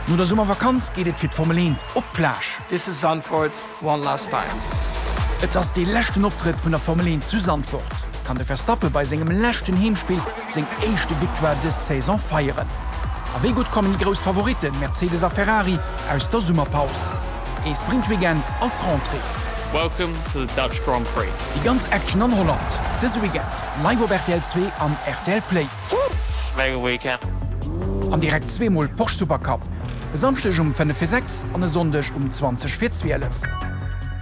No der Sommervakanz geht et fir Formel 1 op Plage. This is Zandvoort one last time. Et ass de lächten Optritt vun der Formel 1 zu Zandvoort. Kann de Verstappe bei segem lächten Heemspiel seg éischchte Victoire des Saison feieren. Aéi gut kommen die gros Favoriten Mercedes a Ferrari aus der Summerpaus. E Sprintweekend als Rentrée. Welcome to the Dutch Grand Prix. Die ganz Action an Holland. Dis Weekend live op RTL 2 an RTL Play. Mega weekend. An direkt 2mal Porsche Supercup. Samstech um 5:06 an e Sondech um 20:12.